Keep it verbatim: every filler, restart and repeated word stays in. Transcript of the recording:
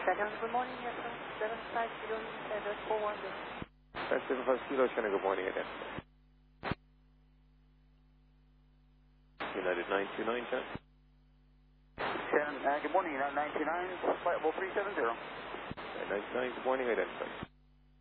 Second, good morning, yes, sir. seven five kilo, address four one zero. seven five kilo, China, good morning, identify. United nine two nine, China. Shannon, uh, good morning, United nine two nine, flight level three seven zero. nine two nine, good morning, identify.